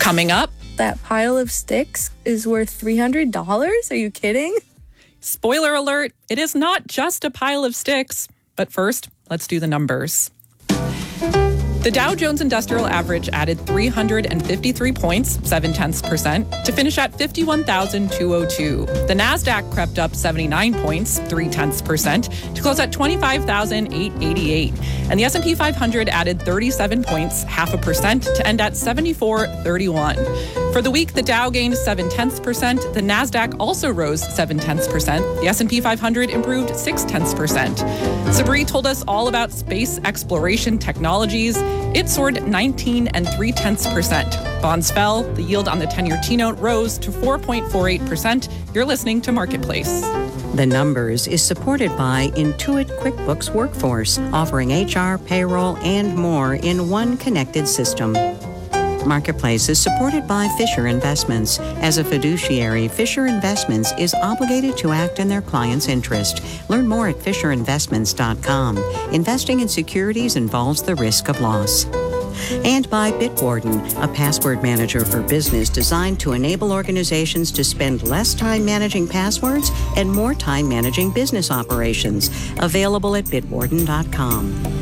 Coming up, that pile of sticks is worth $300? Are you kidding? Spoiler alert, it is not just a pile of sticks. But first, let's do the numbers. The Dow Jones Industrial Average added 353 points, 0.7%, to finish at 51,202. The Nasdaq crept up 79 points, 0.3%, to close at 25,888. And the S&P 500 added 37 points, 0.5%, to end at 7431. For the week, the Dow gained 0.7%. The Nasdaq also rose 0.7%. The S&P 500 improved 0.6%. Sabri told us all about space exploration technologies. It soared 19.3%. Bonds fell. The yield on the 10-year T-note rose to 4.48%. You're listening to Marketplace. The Numbers is supported by Intuit QuickBooks Workforce, offering HR, payroll, and more in one connected system. Marketplace is supported by Fisher Investments. As a fiduciary, Fisher Investments is obligated to act in their client's interest. Learn more at FisherInvestments.com. Investing in securities involves the risk of loss. And by Bitwarden, a password manager for business designed to enable organizations to spend less time managing passwords and more time managing business operations. Available at Bitwarden.com.